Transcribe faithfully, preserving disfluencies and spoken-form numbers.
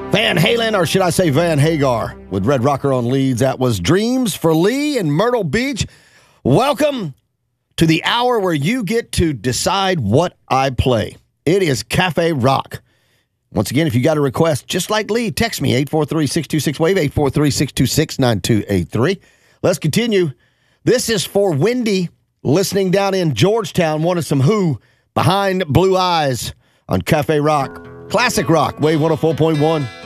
Van Halen, or should I say Van Hagar, with Red Rocker on leads. That was Dreams for Lee in Myrtle Beach. Welcome to the hour where you get to decide what I play. It is Cafe Rock. Once again, if you got a request, just like Lee, text me, eight four three, six two six, WAVE, eight four three, six two six, nine two eight three. Let's continue. This is for Wendy, listening down in Georgetown, wanted some Who, Behind Blue Eyes on Cafe Rock. Classic rock, Wave one oh four point one.